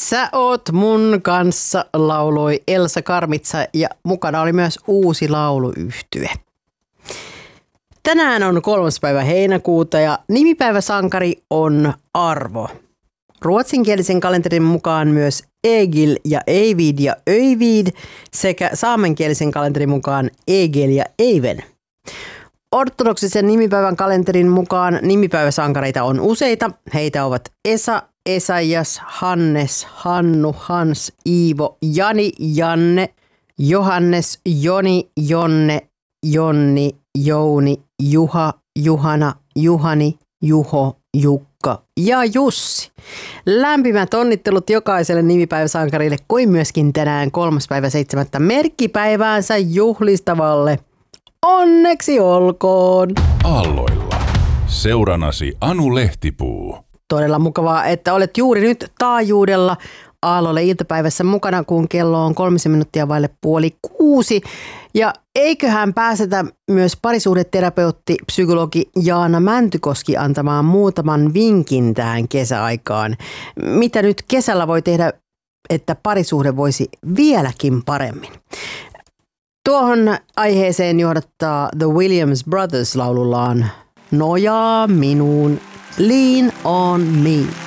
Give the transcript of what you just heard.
Sä oot mun kanssa, lauloi Elsa Karmitsa ja mukana oli myös uusi lauluyhtye. Tänään on 3. päivä heinäkuuta ja nimipäiväsankari on Arvo. Ruotsinkielisen kalenterin mukaan myös Egil ja Eivid ja Öyvid sekä saamenkielisen kalenterin mukaan Egil ja Eiven. Ortodoksisen nimipäivän kalenterin mukaan nimipäiväsankareita on useita. Heitä ovat Esa, Esaias, Hannes, Hannu, Hans, Iivo, Jani, Janne, Johannes, Joni, Jonne, Jonni, Jouni, Juha, Juhana, Juhani, Juho, Jukka ja Jussi. Lämpimät onnittelut jokaiselle nimipäiväsankarille kuin myöskin tänään 3.7. merkkipäiväänsä juhlistavalle. Onneksi olkoon! Aalloilla. Seuranasi Anu Lehtipuu. Todella mukavaa, että olet juuri nyt taajuudella Aallolle iltapäivässä mukana, kun kello on 3 minuuttia vaille 5:30. Ja eiköhän pääsetä myös parisuhdeterapeutti, psykologi Jaana Mäntykoski antamaan muutaman vinkin tähän kesäaikaan. Mitä nyt kesällä voi tehdä, että parisuhde voisi vieläkin paremmin? Tuohon aiheeseen johdattaa The Williams Brothers laulullaan Nojaa minuun, Lean on me.